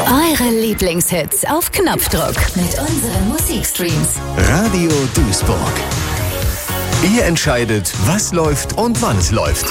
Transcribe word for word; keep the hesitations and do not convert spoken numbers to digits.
Eure Lieblingshits auf Knopfdruck mit unseren Musikstreams. Radio Duisburg. Ihr entscheidet, was läuft und wann es läuft.